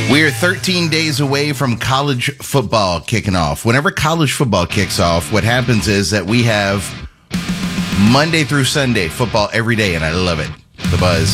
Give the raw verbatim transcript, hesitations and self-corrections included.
We are thirteen days away from college football kicking off. Whenever college football kicks off, what happens is that we have Monday through Sunday football every day, and I love it. The Buzz.